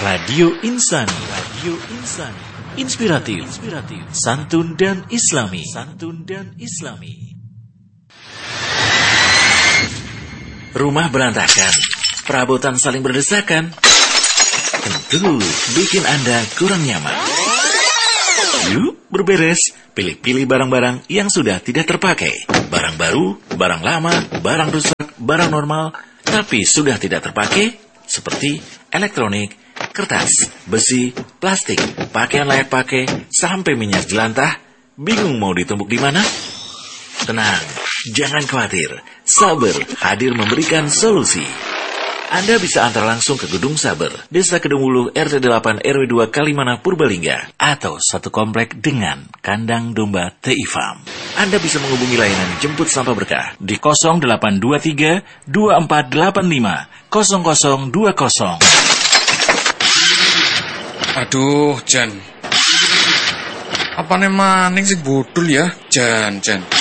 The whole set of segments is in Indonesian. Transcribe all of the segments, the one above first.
Radio Insani. Radio Insani. Inspiratif, santun dan islami. Rumah berantakan, perabotan saling berdesakan, tentu bikin Anda kurang nyaman. Yuk berberes, pilih-pilih barang-barang yang sudah tidak terpakai. Barang baru, barang lama, barang rusak, barang normal, tapi sudah tidak terpakai, seperti elektronik, kertas, besi, plastik, pakaian layak pakai, sampai minyak jelantah. Bingung mau ditumpuk di mana? Tenang, jangan khawatir. Saber hadir memberikan solusi. Anda bisa antar langsung ke Gedung Saber, Desa Kedungulu, RT 8 RW 2 Kalimana, Purbalingga, atau satu komplek dengan kandang domba TI Farm. Anda bisa menghubungi layanan jemput sampah berkah di 0823 2485 0020. Aduh, Jan. Apane maning sing bodol ya, Jan.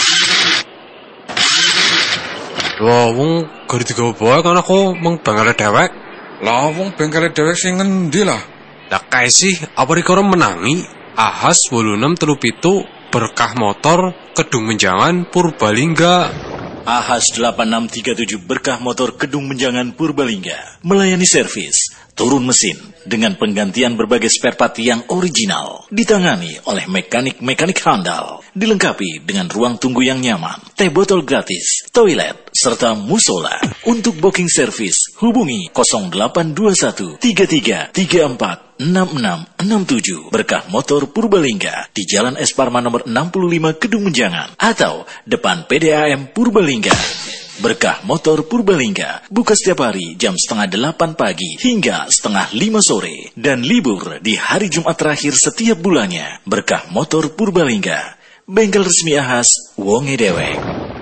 Wah, wong gari digawa bae kan aku mung bengkele dewek. Lah wong bengkele dewek sing ngendi lah? Lah kae sih, apa rikara menangi? Ahas 8637 berkah motor Kedung Menjangan Purbalingga. Ahas 8637 berkah motor Kedung Menjangan Purbalingga melayani servis, turun mesin dengan penggantian berbagai spare part yang original, ditangani oleh mekanik handal, dilengkapi dengan ruang tunggu yang nyaman, teh botol gratis, toilet, serta musola. Untuk booking service, hubungi 0821 33 34 6667 Berkah Motor Purbalingga di Jalan S. Parman nomor 65 Kedung Menjangan atau depan PDAM Purbalingga. Berkah Motor Purbalingga buka setiap hari jam 7:30 pagi hingga 4:30 sore dan libur di hari Jumat terakhir setiap bulannya. Berkah Motor Purbalingga, bengkel resmi Ahas wonge dewek.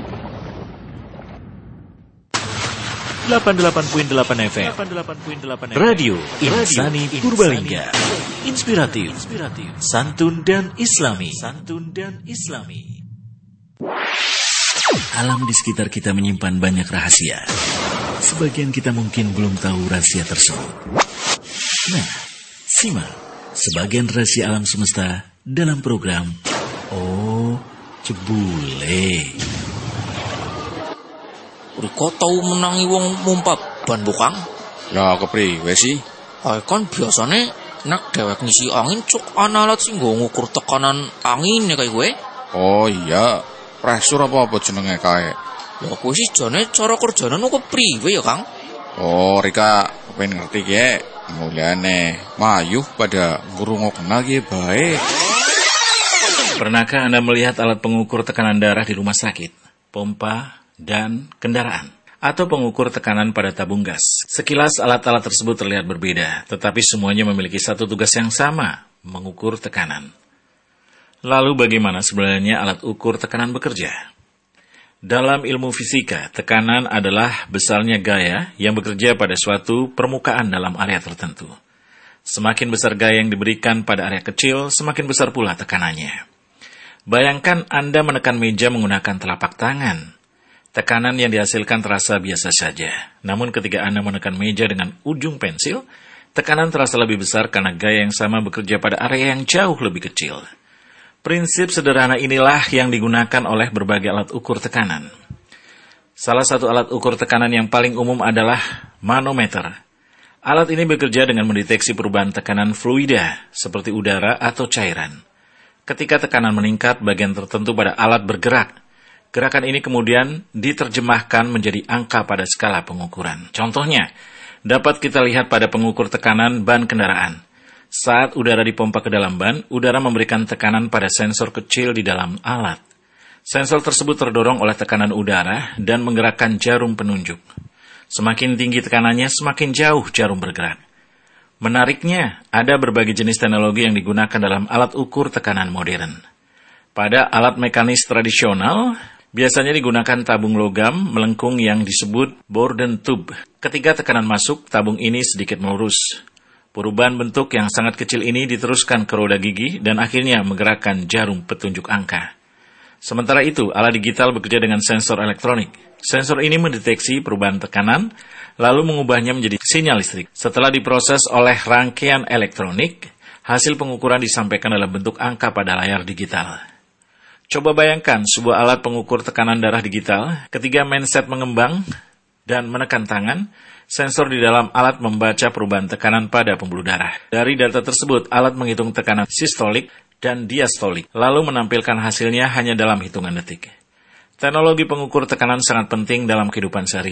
88.8 FM Radio Insani Purbalingga. Inspiratif, santun dan islami. Alam di sekitar kita menyimpan banyak rahasia. Sebagian kita mungkin belum tahu rahasia tersebut. Nah, simak sebagian rahasia alam semesta dalam program Oh Cebule. Riko tau menangi wong mumpat ban bukang? Lah kepriwe sih? Kan biasane nek dhewek ngisi angin cuk ana alat sing nggo ngukur tekanan angin kayak gue. Oh iya, pressure apa jenenge kae? Lah kuwi sih jane cara kerjane kok priwe ya, Kang? Oh, Rika pengen ngerti ge. Mulyane mayuh pada ngrungokna ge bae. Pernahkah Anda melihat alat pengukur tekanan darah di rumah sakit, pompa, dan kendaraan, atau pengukur tekanan pada tabung gas? Sekilas alat-alat tersebut terlihat berbeda, tetapi semuanya memiliki satu tugas yang sama, mengukur tekanan. Lalu bagaimana sebenarnya alat ukur tekanan bekerja? Dalam ilmu fisika, tekanan adalah besarnya gaya yang bekerja pada suatu permukaan dalam area tertentu. Semakin besar gaya yang diberikan pada area kecil, semakin besar pula tekanannya. Bayangkan Anda menekan meja menggunakan telapak tangan. Tekanan yang dihasilkan terasa biasa saja. Namun ketika Anda menekan meja dengan ujung pensil, tekanan terasa lebih besar karena gaya yang sama bekerja pada area yang jauh lebih kecil. Prinsip sederhana inilah yang digunakan oleh berbagai alat ukur tekanan. Salah satu alat ukur tekanan yang paling umum adalah manometer. Alat ini bekerja dengan mendeteksi perubahan tekanan fluida, seperti udara atau cairan. Ketika tekanan meningkat, bagian tertentu pada alat bergerak. Gerakan ini kemudian diterjemahkan menjadi angka pada skala pengukuran. Contohnya, dapat kita lihat pada pengukur tekanan ban kendaraan. Saat udara dipompa ke dalam ban, udara memberikan tekanan pada sensor kecil di dalam alat. Sensor tersebut terdorong oleh tekanan udara dan menggerakkan jarum penunjuk. Semakin tinggi tekanannya, semakin jauh jarum bergerak. Menariknya, ada berbagai jenis teknologi yang digunakan dalam alat ukur tekanan modern. Pada alat mekanis tradisional, biasanya digunakan tabung logam melengkung yang disebut Bourdon tube. Ketika tekanan masuk, tabung ini sedikit melurus. Perubahan bentuk yang sangat kecil ini diteruskan ke roda gigi dan akhirnya menggerakkan jarum petunjuk angka. Sementara itu, alat digital bekerja dengan sensor elektronik. Sensor ini mendeteksi perubahan tekanan, lalu mengubahnya menjadi sinyal listrik. Setelah diproses oleh rangkaian elektronik, hasil pengukuran disampaikan dalam bentuk angka pada layar digital. Coba bayangkan sebuah alat pengukur tekanan darah digital, ketika mindset mengembang dan menekan tangan, sensor di dalam alat membaca perubahan tekanan pada pembuluh darah. Dari data tersebut, alat menghitung tekanan sistolik dan diastolik, lalu menampilkan hasilnya hanya dalam hitungan detik. Teknologi pengukur tekanan sangat penting dalam kehidupan sehari-hari.